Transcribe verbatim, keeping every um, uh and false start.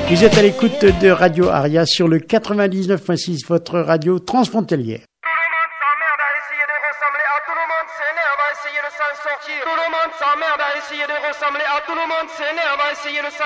Vous êtes à l'écoute de Radio Aria sur le quatre-vingt-dix-neuf point six, votre radio transfrontalière. Tout le monde s'emmerde à essayer de ressembler à tout le monde s'énerve à essayer de s'en sortir. Tout le monde s'emmerde à essayer de ressembler à tout le monde s'énerve à essayer de s'en